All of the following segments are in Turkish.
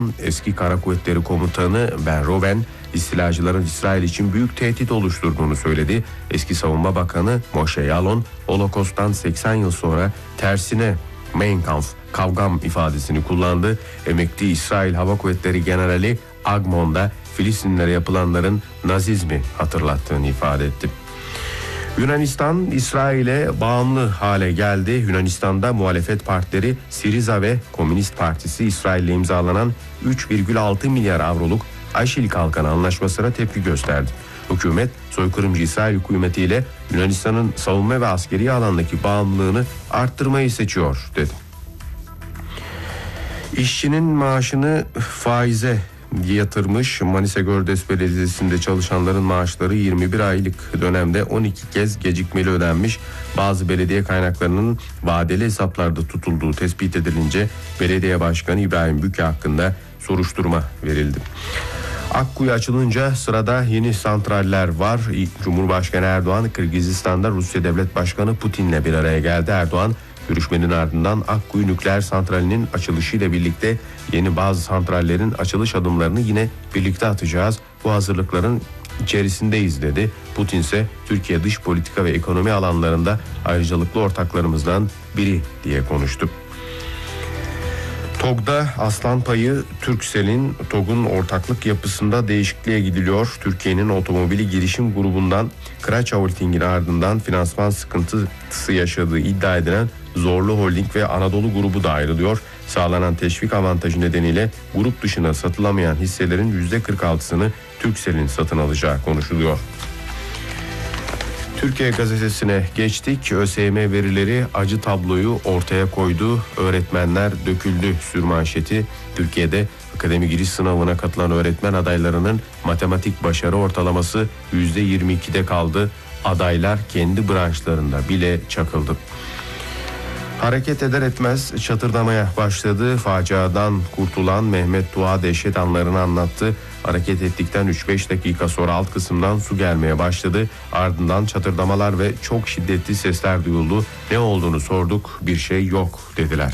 Eski Kara Kuvvetleri Komutanı Ben Roven, istilacıların İsrail için büyük tehdit oluşturduğunu söyledi. Eski Savunma Bakanı Moshe Yaalon, Holokost'tan 80 yıl sonra tersine Mein Kampf, kavgam ifadesini kullandı. Emekli İsrail Hava Kuvvetleri Generali Agmon da Filistinlere yapılanların Nazizmi hatırlattığını ifade etti. Yunanistan, İsrail'e bağımlı hale geldi. Yunanistan'da muhalefet partileri Siriza ve Komünist Partisi İsrail'le imzalanan 3,6 milyar avroluk Aşil Kalkanı anlaşmasına tepki gösterdi. Hükümet, soykırımcı İsrail hükümetiyle Yunanistan'ın savunma ve askeri alandaki bağımlılığını arttırmayı seçiyor dedi. İşçinin maaşını faize yatırmış. Manisa Gördes Belediyesi'nde çalışanların maaşları 21 aylık dönemde 12 kez gecikmeli ödenmiş. Bazı belediye kaynaklarının vadeli hesaplarda tutulduğu tespit edilince Belediye Başkanı İbrahim Büke hakkında soruşturma verildi. Akkuyu açılınca sırada yeni santraller var. Cumhurbaşkanı Erdoğan Kırgızistan'da Rusya Devlet Başkanı Putin'le bir araya geldi. Erdoğan, görüşmenin ardından Akkuyu Nükleer Santrali'nin açılışıyla birlikte yeni bazı santrallerin açılış adımlarını yine birlikte atacağız. Bu hazırlıkların içerisindeyiz dedi. Putin ise Türkiye dış politika ve ekonomi alanlarında ayrıcalıklı ortaklarımızdan biri diye konuştu. TOG'da aslan payı Turkcell'in. TOG'un ortaklık yapısında değişikliğe gidiliyor. Türkiye'nin otomobili girişim grubundan Kıraç Holding'in ardından finansman sıkıntısı yaşadığı iddia edilen Zorlu Holding ve Anadolu grubu da ayrılıyor. Sağlanan teşvik avantajı nedeniyle grup dışına satılamayan hisselerin %46'sını Turkcell'in satın alacağı konuşuluyor. Türkiye Gazetesi'ne geçtik. ÖSYM verileri acı tabloyu ortaya koydu. Öğretmenler döküldü sürmanşeti. Türkiye'de akademi giriş sınavına katılan öğretmen adaylarının matematik başarı ortalaması %22'de kaldı. Adaylar kendi branşlarında bile çakıldı. Hareket eder etmez çatırdamaya başladı. Faciadan kurtulan Mehmet Dua dehşet anlarını anlattı. Hareket ettikten 3-5 dakika sonra alt kısımdan su gelmeye başladı. Ardından çatırdamalar ve çok şiddetli sesler duyuldu. Ne olduğunu sorduk, bir şey yok dediler.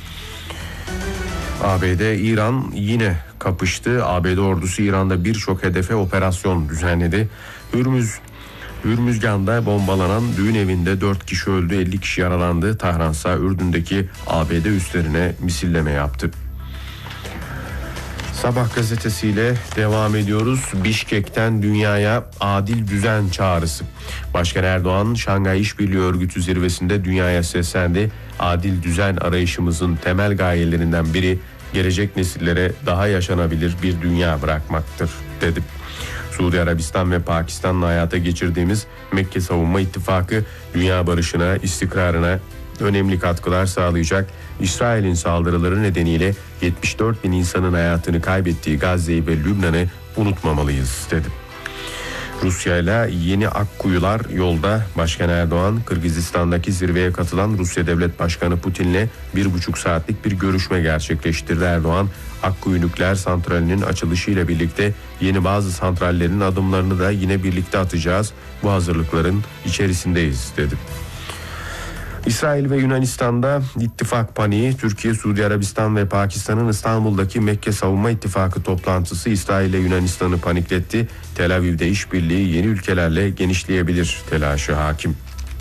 ABD-İran yine kapıştı. ABD ordusu İran'da birçok hedefe operasyon düzenledi. Hürmüzgan'da bombalanan düğün evinde 4 kişi öldü, 50 kişi yaralandı. Tahransa Ürdün'deki ABD üslerine misilleme yaptı. Sabah gazetesiyle devam ediyoruz. Bişkek'ten dünyaya adil düzen çağrısı. Başkan Erdoğan, Şangay İşbirliği Örgütü zirvesinde dünyaya seslendi. Adil düzen arayışımızın temel gayelerinden biri gelecek nesillere daha yaşanabilir bir dünya bırakmaktır dedi. Suudi Arabistan ve Pakistan'la hayata geçirdiğimiz Mekke Savunma İttifakı dünya barışına, istikrarına önemli katkılar sağlayacak. İsrail'in saldırıları nedeniyle 74 bin insanın hayatını kaybettiği Gazze'yi ve Lübnan'ı unutmamalıyız dedi. Rusya ile yeni akkuyular yolda. Başkan Erdoğan, Kırgızistan'daki zirveye katılan Rusya Devlet Başkanı Putin'le 1,5 saatlik bir görüşme gerçekleştirdi. Erdoğan, Akkuyu Nükleer Santrali'nin açılışıyla birlikte yeni bazı santrallerin adımlarını da yine birlikte atacağız. Bu hazırlıkların içerisindeyiz dedi. İsrail ve Yunanistan'da ittifak paniği. Türkiye, Suudi Arabistan ve Pakistan'ın İstanbul'daki Mekke Savunma İttifakı toplantısı İsrail ile Yunanistan'ı panikletti. Tel Aviv'de işbirliği yeni ülkelerle genişleyebilir telaşı hakim.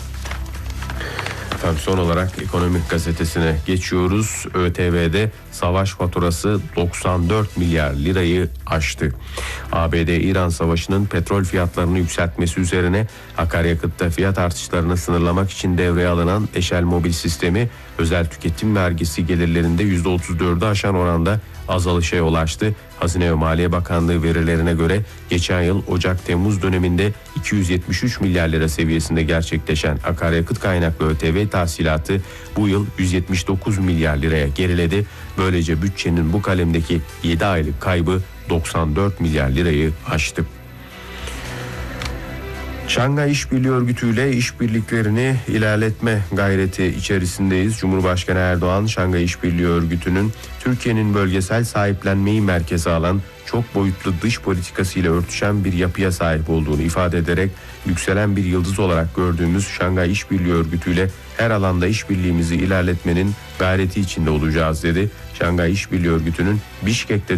Tabii son olarak Ekonomi Gazetesi'ne geçiyoruz. ÖTV'de savaş faturası 94 milyar lirayı aştı. ABD-İran savaşının petrol fiyatlarını yükseltmesi üzerine akaryakıtta fiyat artışlarını sınırlamak için devreye alınan Eşel Mobil sistemi özel tüketim vergisi gelirlerinde %34'ü aşan oranda azalışa yol açtı. Hazine ve Maliye Bakanlığı verilerine göre geçen yıl Ocak-Temmuz döneminde 273 milyar lira seviyesinde gerçekleşen akaryakıt kaynaklı ÖTV tahsilatı bu yıl 179 milyar liraya geriledi. Böylece bütçenin bu kalemdeki 7 aylık kaybı 94 milyar lirayı aştı. Şangay İşbirliği Örgütü ile işbirliklerini ilerletme gayreti içerisindeyiz. Cumhurbaşkanı Erdoğan, Şangay İşbirliği Örgütü'nün Türkiye'nin bölgesel sahiplenmeyi merkeze alan çok boyutlu dış politikasıyla örtüşen bir yapıya sahip olduğunu ifade ederek yükselen bir yıldız olarak gördüğümüz Şangay İşbirliği Örgütü ile her alanda işbirliğimizi ilerletmenin gayreti içinde olacağız dedi. Şangay İşbirliği Örgütü'nün Bişkek'te